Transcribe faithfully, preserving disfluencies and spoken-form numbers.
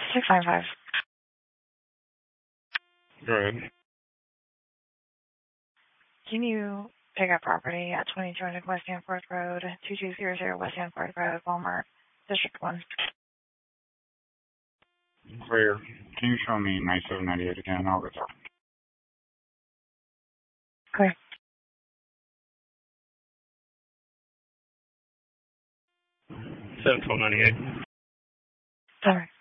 six nine five. Go ahead. Can you pick up property at twenty-two hundred West Danforth Road, two two zero zero West Danforth Road, Walmart, District one? Clear. Can you show me ninety-seven ninety-eight again? I'll go talk. Clear. seven twelve ninety-eight. All right.